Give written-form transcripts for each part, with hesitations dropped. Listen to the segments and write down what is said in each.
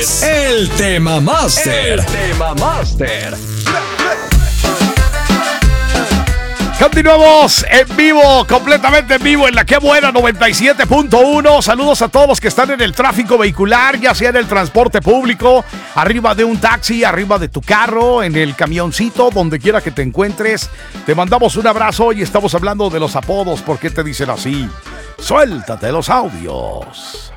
es el Tema Master. El Tema Master. Continuamos en vivo, completamente en vivo en la Que Buena 97.1. Saludos a todos los que están en el tráfico vehicular, ya sea en el transporte público, arriba de un taxi, arriba de tu carro, en el camioncito, donde quiera que te encuentres. Te mandamos un abrazo y estamos hablando de los apodos. ¿Por qué te dicen así? Suéltate los audios.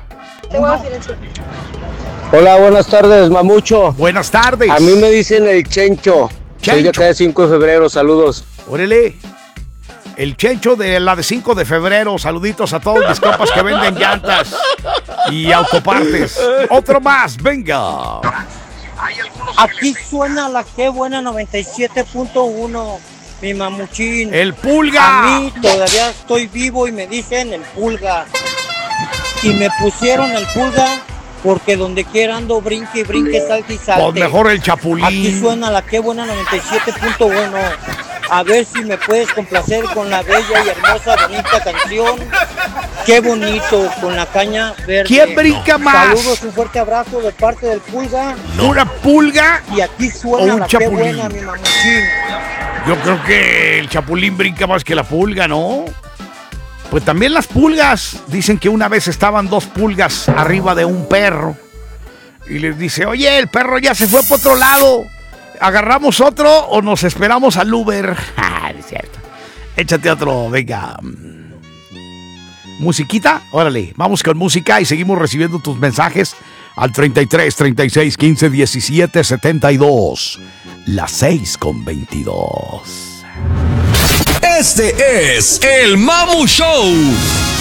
Hola, buenas tardes, Mamucho. Buenas tardes. A mí me dicen el Chencho. Soy de acá de 5 de febrero, saludos. Órale. El Chencho de la de 5 de febrero. Saluditos a todos mis compas que venden llantas y autopartes. Otro más, venga. Aquí suena la Que Buena 97.1, mi mamuchín. El Pulga. A mí todavía estoy vivo y me dicen el Pulga. Y me pusieron el Pulga porque donde quiera ando brinque y brinque, salte y salte. Pues mejor el Chapulín. Aquí suena la Que Buena 97.1. A ver si me puedes complacer con la bella y hermosa, bonita canción. Qué bonito, con la caña verde. ¿Quién brinca más? Saludos, un fuerte abrazo de parte del Pulga. ¿Una pulga? Y aquí suena un la chapulín. Que Buena, mi mamuchín. Yo creo que el Chapulín brinca más que la pulga, ¿no? Pues también las pulgas. Dicen que una vez estaban dos pulgas arriba de un perro. Y les dice, oye, el perro ya se fue por otro lado. ¿Agarramos otro o nos esperamos al Uber? Es cierto. Échate otro, venga. ¿Musiquita? Órale, vamos con música y seguimos recibiendo tus mensajes al 33 36 15 17 72. Las 6:22. Este es el Mamu Show.